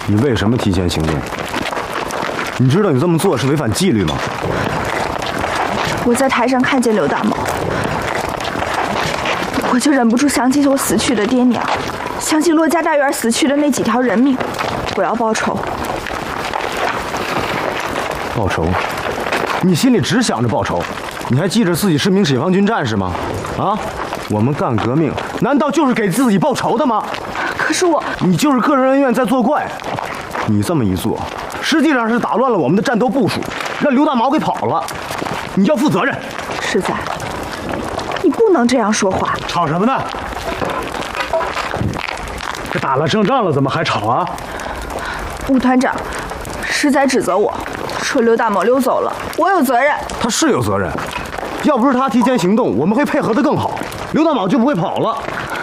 你为什么提前行动？你知道你这么做是违反纪律吗？ 我在台上看见刘大毛，我就忍不住想起我死去的爹娘，想起骆家大院死去的那几条人命，我要报仇。 报仇？你心里只想着报仇，你还记着自己是名解放军战士吗？啊，我们干革命难道就是给自己报仇的吗？ 可是你就是个人恩怨在作怪。你这么一做，实际上是打乱了我们的战斗部署，让刘大毛给跑了，你要负责任。 世仔，你不能这样说话。 吵什么呢？这打了胜仗了，怎么还吵啊？ 吴团长，世仔指责我说刘大毛溜走了，我有责任。 他是有责任，要不是他提前行动，我们会配合得更好，刘大毛就不会跑了。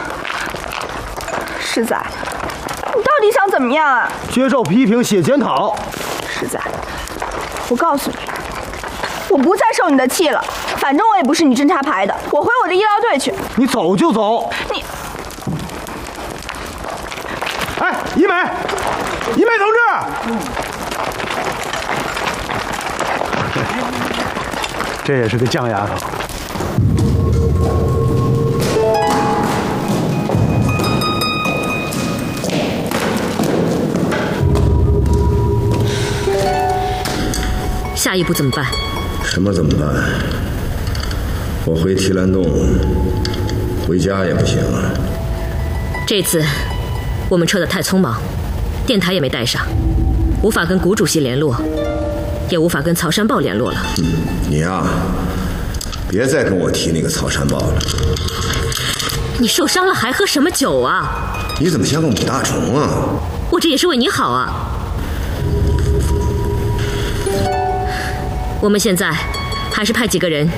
世仔，你到底想怎么样啊？ 接受批评，写检讨。 世仔，我告诉你，我不再受你的气了。反正我也不是你侦察排的，我回我的医疗队去。 你走就走。 你， 哎，怡美同志， 这也是个犟丫头。 下一步怎么办？ 什么怎么办？我回提篮洞，回家也不行啊。 这次我们撤得太匆忙，电台也没带上，无法跟谷主席联络，也无法跟曹山豹联络了。 你呀，别再跟我提那个曹山豹了。 你受伤了还喝什么酒啊？ 你怎么像个母大虫啊？ 我这也是为你好啊。我们现在还是派几个人